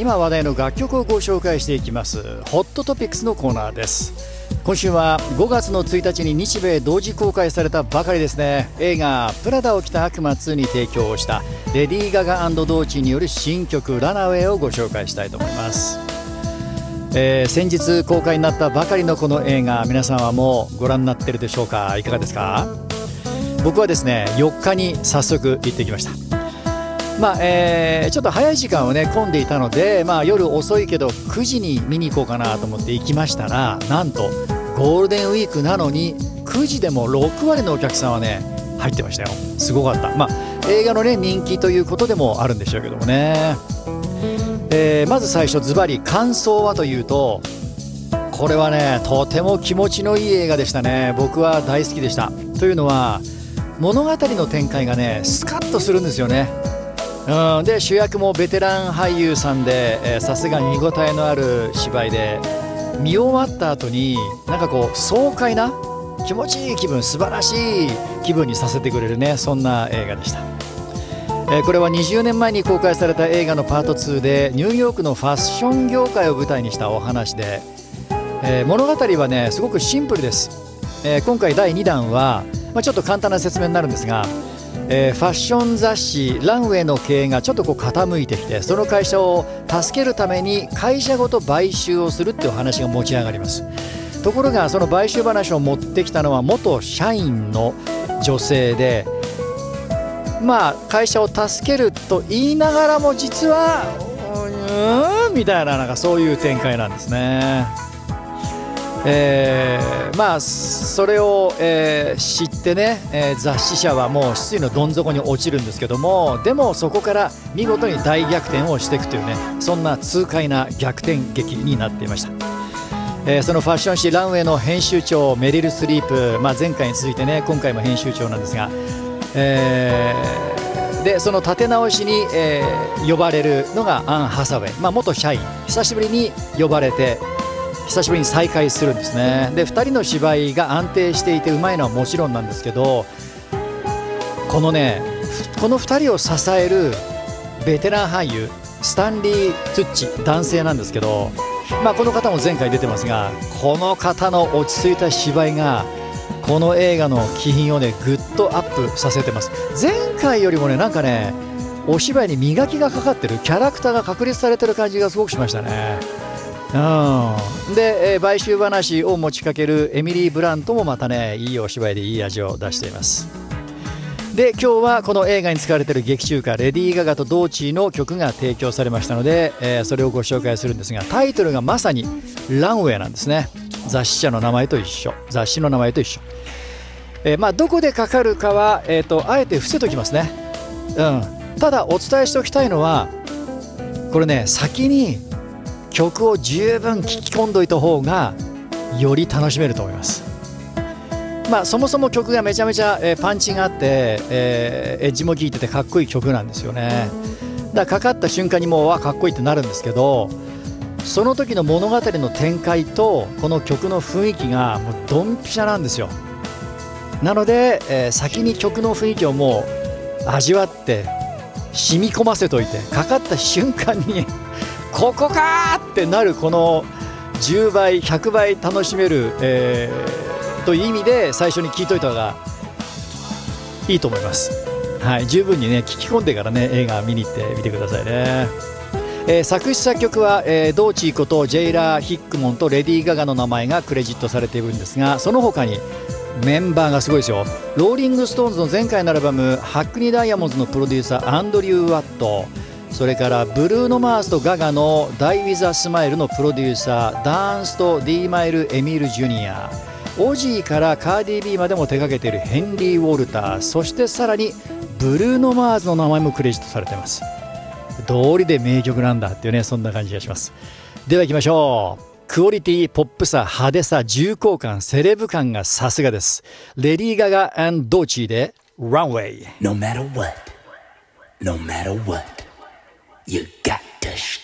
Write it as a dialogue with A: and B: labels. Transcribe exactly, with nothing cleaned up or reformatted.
A: 今話題の楽曲をご紹介していきますホットトピックスのコーナーです。今週はごがつのついたちに日米同時公開されたばかりですね。映画プラダを着た悪魔ツーに提供をしたレディー・ガガ&ドーチーによる新曲ラナウェイをご紹介したいと思います。えー、先日公開になったばかりのこの映画、皆さんはもうご覧になっているでしょうか。いかがですか。僕はですねよっかに早速行ってきました。まあえー、ちょっと早い時間をね混んでいたので、まあ、夜遅いけどくじに見に行こうかなと思って行きましたら、なんとゴールデンウィークなのにくじでもろくわりのお客さんはね入ってましたよ。すごかった。まあ映画のね人気ということでもあるんでしょうけどもね。えー、まず最初ズバリ感想はというと、これはねとても気持ちのいい映画でしたね。僕は大好きでした。というのは物語の展開がねスカッとするんですよね。うん、で主役もベテラン俳優さんでさすがに見応えのある芝居で、見終わった後になんかこう爽快な気持ちいい気分、素晴らしい気分にさせてくれるね、そんな映画でした。えー、これはにじゅうねんまえに公開された映画のパートツーでニューヨークのファッション業界を舞台にしたお話で、えー、物語はねすごくシンプルです。えー、今回だいにだんは、まあ、ちょっと簡単な説明になるんですが、えー、ファッション雑誌ランウェイの経営がちょっとこう傾いてきて、その会社を助けるために会社ごと買収をするっていう話が持ち上がります。ところがその買収話を持ってきたのは元社員の女性で、まあ会社を助けると言いながらも実はうーんみたいな、なんかそういう展開なんですね。えー、まあそれを、えー、知ってね、えー、雑誌社はもう失意のどん底に落ちるんですけども、でもそこから見事に大逆転をしていくというね、そんな痛快な逆転劇になっていました。えー、そのファッション誌ランウェイの編集長メリル・スリープ、まあ、前回に続いてね今回も編集長なんですが、えー、でその立て直しに、えー、呼ばれるのがアン・ハサウェイ、まあ、元社員、久しぶりに呼ばれて久しぶりに再会するんですね。でふたりの芝居が安定していてうまいのはもちろんなんですけど、このねこのふたりを支えるベテラン俳優スタンリー・トゥッチ、男性なんですけど、まあ、この方も前回出てますが、この方の落ち着いた芝居がこの映画の気品をねぐっとアップさせてます。前回よりもねなんかねお芝居に磨きがかかってる、キャラクターが確立されてる感じがすごくしましたね。うん、で、えー、買収話を持ちかけるエミリー・ブラントもまたねいいお芝居でいい味を出しています。で今日はこの映画に使われている劇中歌レディー・ガガとドーチーの曲が提供されましたので、えー、それをご紹介するんですが、タイトルがまさにランウェイなんですね。雑誌社の名前と一緒、雑誌の名前と一緒。えーまあ、どこでかかるかは、えーと、あえて伏せときますね。うん、ただお伝えしておきたいのは、これね先に曲を十分聴き込んどいた方がより楽しめると思います。まあそもそも曲がめちゃめちゃ、えー、パンチがあって、えー、エッジも効いててかっこいい曲なんですよね。だからかかった瞬間にもうわかっこいいってなるんですけど、その時の物語の展開とこの曲の雰囲気がもうドンピシャなんですよ。なので、えー、先に曲の雰囲気をもう味わって染み込ませといて、かかった瞬間にここかーってなる、このじゅうばいひゃくばい楽しめる、えー、という意味で最初に聴いといた方がいいと思います。はい、十分にね聴き込んでからね映画見に行ってみてくださいね。えー、作詞作曲は、えー、ドーチーことジェイラー・ヒックモンとレディー・ガガの名前がクレジットされているんですが、その他にメンバーがすごいですよ。ローリング・ストーンズの前回のアルバムハックニー・ダイヤモンドのプロデューサーアンドリュー・ワット、それからブルーノ・マースとガガのダイ・ウィザ・スマイルのプロデューサーダンスと D マイル・エミール・ジュニア、オジーからカーディー・ビーまでも手掛けているヘンリー・ウォルター、そしてさらにブルーノ・マーズの名前もクレジットされています。道理で名曲なんだっていうね、そんな感じがします。では行きましょう。クオリティ、ポップさ、派手さ、重厚感、セレブ感がさすがです。レディー・ガガ&ドーチーでランウェイ。
B: No matter what, no matter what, you got to